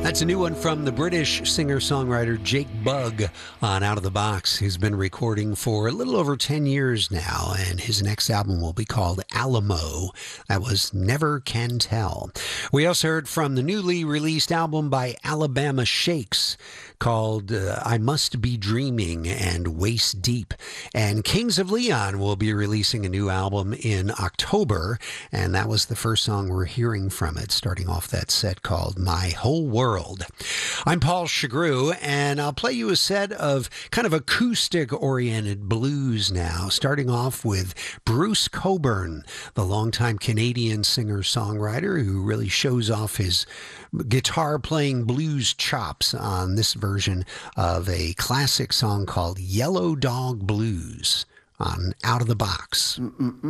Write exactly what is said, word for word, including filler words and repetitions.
That's a new one from the British singer-songwriter Jake Bugg on Out of the Box. He's been recording for a little over ten years now, and his next album will be called Alamo. That was Never Can Tell. We also heard from the newly released album by Alabama Shakes called uh, I Must Be Dreaming and Waist Deep. And Kings of Leon will be releasing a new album in October, and that was the first song we're hearing from it, starting off that set called My Whole World. I'm Paul Chagru, and I'll play you a set of kind of acoustic-oriented blues now, starting off with Bruce Cockburn, the longtime Canadian singer-songwriter who really shows off his guitar-playing blues chops on this version of a classic song called Yellow Dog Blues on Out of the Box. Mm-mm-mm.